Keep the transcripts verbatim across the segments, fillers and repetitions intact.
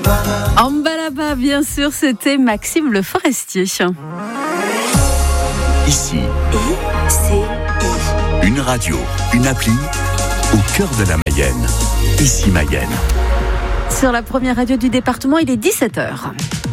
Ambalaba, bien sûr, c'était Maxime Le Forestier. Ici, I C I. une radio, une appli au cœur de la Mayenne. Ici Mayenne. Sur la première radio du département, il est dix-sept heures.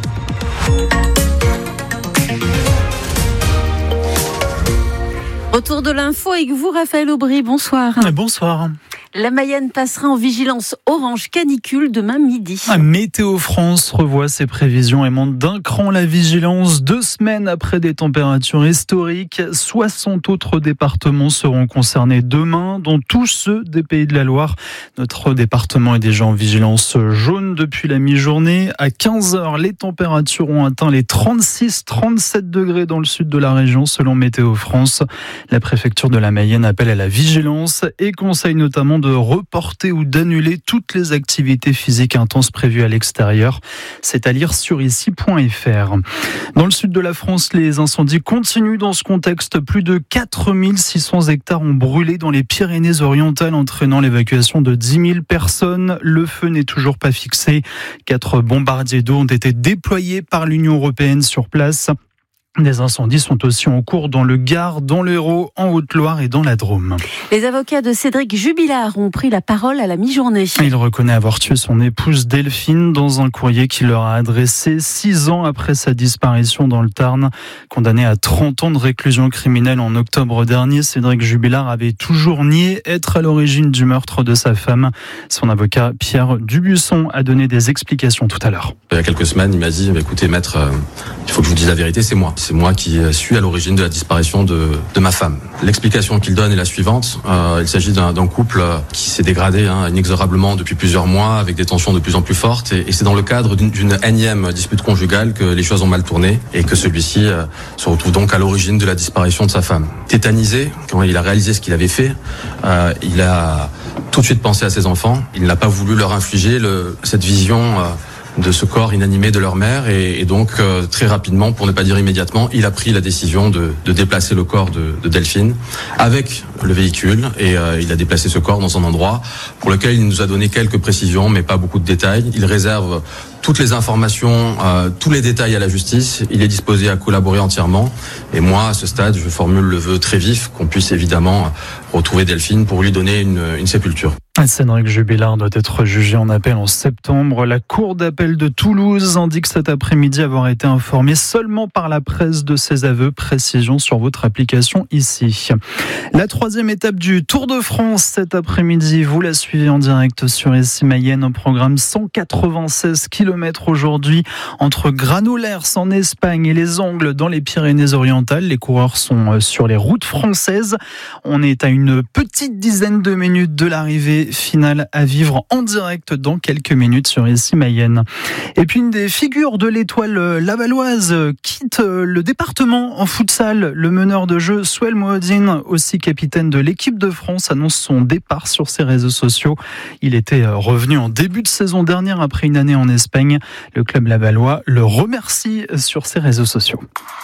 Retour de l'info avec vous, Raphaël Aubry. Bonsoir. Bonsoir. La Mayenne passera en vigilance orange canicule demain midi. Météo France revoit ses prévisions et monte d'un cran la vigilance. Deux semaines après des températures historiques, soixante autres départements seront concernés demain, dont tous ceux des Pays de la Loire. Notre département est déjà en vigilance jaune depuis la mi-journée. À quinze heures, les températures ont atteint les trente-six à trente-sept degrés dans le sud de la région, selon Météo France. La préfecture de la Mayenne appelle à la vigilance et conseille notamment de de reporter ou d'annuler toutes les activités physiques intenses prévues à l'extérieur. C'est à lire sur ici point f r. Dans le sud de la France, les incendies continuent dans ce contexte. Plus de quatre mille six cents hectares ont brûlé dans les Pyrénées-Orientales, entraînant l'évacuation de dix mille personnes. Le feu n'est toujours pas fixé. Quatre bombardiers d'eau ont été déployés par l'Union européenne sur place. Des incendies sont aussi en cours dans le Gard, dans l'Hérault, en Haute-Loire et dans la Drôme. Les avocats de Cédric Jubilard ont pris la parole à la mi-journée. Il reconnaît avoir tué son épouse Delphine dans un courrier qu'il leur a adressé six ans après sa disparition dans le Tarn. Condamné à trente ans de réclusion criminelle en octobre dernier, Cédric Jubilard avait toujours nié être à l'origine du meurtre de sa femme. Son avocat Pierre Dubuisson a donné des explications tout à l'heure. Il y a quelques semaines, il m'a dit « Écoutez maître, euh, il faut que je vous dise la vérité, c'est moi. C'est moi qui suis à l'origine de la disparition de, de ma femme. » L'explication qu'il donne est la suivante. Euh, il s'agit d'un, d'un couple qui s'est dégradé hein, inexorablement depuis plusieurs mois, avec des tensions de plus en plus fortes. Et, et c'est dans le cadre d'une, d'une énième dispute conjugale que les choses ont mal tourné et que celui-ci euh, se retrouve donc à l'origine de la disparition de sa femme. Tétanisé, quand il a réalisé ce qu'il avait fait, euh, il a tout de suite pensé à ses enfants. Il n'a pas voulu leur infliger le, cette vision euh, de ce corps inanimé de leur mère et, et donc euh, très rapidement, pour ne pas dire immédiatement, il a pris la décision de, de déplacer le corps de, de Delphine avec le véhicule et euh, il a déplacé ce corps dans un endroit pour lequel il nous a donné quelques précisions mais pas beaucoup de détails. Il réserve toutes les informations, euh, tous les détails à la justice. Il est disposé à collaborer entièrement. Et moi, à ce stade, je formule le vœu très vif qu'on puisse évidemment retrouver Delphine pour lui donner une, une sépulture. Cédric Jubilard doit être jugé en appel en septembre. La Cour d'appel de Toulouse indique cet après-midi avoir été informée seulement par la presse de ses aveux. Précision sur votre application ici. La troisième étape du Tour de France cet après-midi, vous la suivez en direct sur Ici Mayenne. Au programme cent quatre-vingt-seize kilomètres aujourd'hui entre Granollers en Espagne et les Angles dans les Pyrénées-Orientales. Les coureurs sont sur les routes françaises. On est à une petite dizaine de minutes de l'arrivée finale à vivre en direct dans quelques minutes sur Ici Mayenne. Et puis une des figures de l'étoile lavalloise quitte le département en futsal. Le meneur de jeu Souel Mohodine, aussi capitaine de l'équipe de France, annonce son départ sur ses réseaux sociaux. Il était revenu en début de saison dernière après une année en Espagne. Le club lavallois le remercie sur ses réseaux sociaux.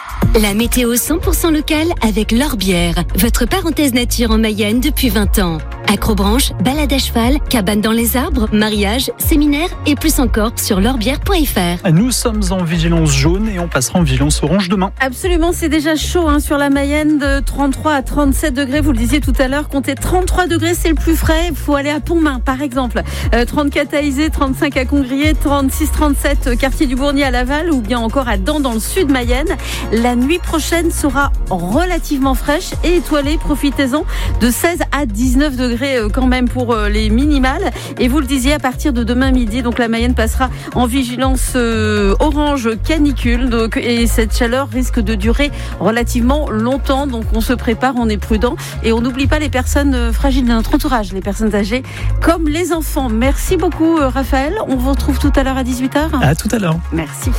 La météo cent pour cent locale avec L'Orbière, votre parenthèse nature en Mayenne depuis vingt ans. Acrobranche, balade à cheval, cabane dans les arbres, mariage, séminaire et plus encore sur l'orbière point f r. Nous sommes en vigilance jaune et on passera en vigilance orange demain. Absolument, c'est déjà chaud hein, sur la Mayenne, de trente-trois à trente-sept degrés. Vous le disiez tout à l'heure, comptez trente-trois degrés, c'est le plus frais. Il faut aller à Pontmain par exemple. Euh, trente-quatre à Izé, trente-cinq à Congrier, trente-six trente-sept quartier du Bourgny à Laval ou bien encore à Dans dans le sud Mayenne. La nuit prochaine sera relativement fraîche et étoilée. Profitez-en, de seize à dix-neuf degrés quand même pour les minimales. Et vous le disiez, à partir de demain midi, donc la Mayenne passera en vigilance euh, orange canicule. Donc, et cette chaleur risque de durer relativement longtemps. Donc on se prépare, on est prudent et on n'oublie pas les personnes fragiles de notre entourage, les personnes âgées comme les enfants. Merci beaucoup Raphaël. On vous retrouve tout à l'heure à dix-huit heures. À tout à l'heure. Merci.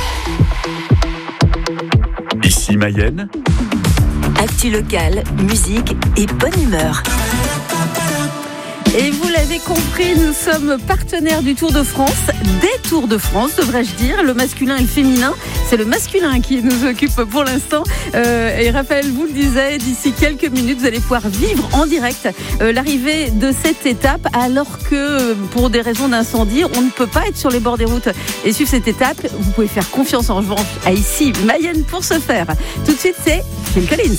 Ici Mayenne. Actu locale, musique et bonne humeur. Et vous l'avez compris, nous sommes partenaires du Tour de France, des Tours de France, devrais-je dire, le masculin et le féminin. C'est le masculin qui nous occupe pour l'instant. Euh, et Raphaël vous le disait, d'ici quelques minutes, vous allez pouvoir vivre en direct euh, l'arrivée de cette étape, alors que pour des raisons d'incendie, on ne peut pas être sur les bords des routes et suivre cette étape. Vous pouvez faire confiance en revanche à ici Mayenne pour ce faire. Tout de suite, c'est Phil Collins.